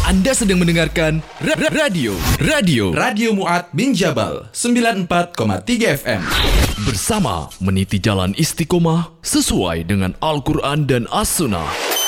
Anda sedang mendengarkan Radio Mu'ad bin Jabal 94,3 FM. bersama meniti jalan istiqomah sesuai dengan Al-Quran dan As-Sunnah.